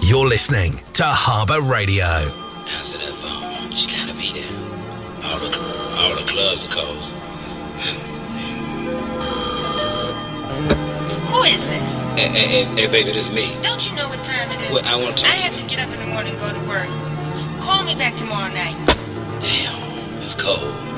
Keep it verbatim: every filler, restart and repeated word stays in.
You're listening to Harbour Radio. Answer that phone. She gotta be there. All the, all the clubs are closed. Who is this? Hey, hey, hey, hey, baby, this is me. Don't you know what time it is? Well, I want to talk I to have you. to get up in the morning and go to work. Call me back tomorrow night. Damn, it's cold.